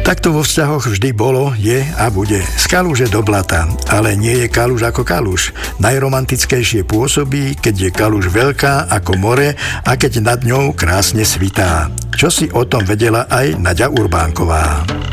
Tak to vo vzťahoch vždy bolo, je a bude. Z kaluže do blata, ale nie je kaluž ako kaluž. Najromantickejšie pôsobí, keď je kaluž veľká ako more a keď nad ňou krásne svitá. Čo si o tom vedela aj Naďa Urbánková.